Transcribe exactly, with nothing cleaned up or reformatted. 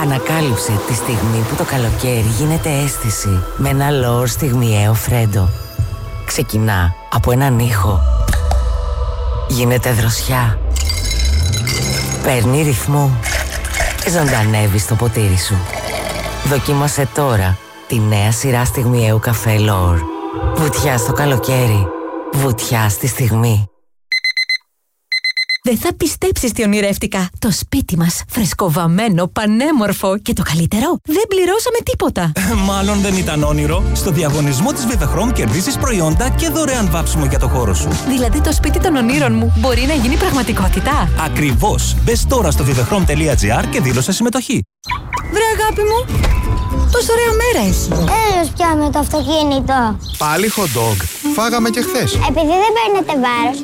Ανακάλυψε τη στιγμή που το καλοκαίρι γίνεται αίσθηση με ένα λόρ στιγμιαίο φρέντο. Ξεκινά από έναν ήχο. Γίνεται δροσιά. Παίρνει ρυθμό. Ζωντανεύει στο ποτήρι σου. Δοκίμασε τώρα τη νέα σειρά στιγμιαίου καφέ Λόρ. Βουτιά στο καλοκαίρι. Βουτιά στη στιγμή. Δεν θα πιστέψεις τι ονειρεύτηκα. Το σπίτι μας, φρεσκοβαμμένο, πανέμορφο και το καλύτερο, δεν πληρώσαμε τίποτα. Μάλλον δεν ήταν όνειρο. Στο διαγωνισμό της Vivechrom κερδίζεις προϊόντα και δωρεάν βάψιμο για το χώρο σου. Δηλαδή το σπίτι των ονείρων μου μπορεί να γίνει πραγματικότητα. Ακριβώς. Μπες τώρα στο vivechrom τελεία gr και δήλωσε συμμετοχή. Βρε αγάπη μου, τόσο ωραία μέρα έχει. Έλος πια με το αυτοκίνητο. Πάλι hot dog. Φάγαμε και χθες. Επειδή δεν παίρνετε βάρος,